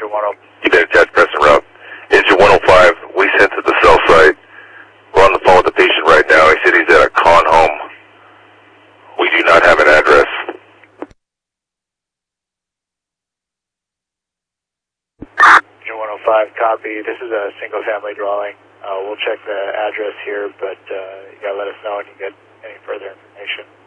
Engine 105. You did attach Crescent route. Engine 105, we sent to the cell site. We're on the phone with the patient right now. He said he's at a con home. We do not have an address. Engine 105, copy. This is a single family dwelling. We'll check the address here, but you gotta let us know when you get any further information.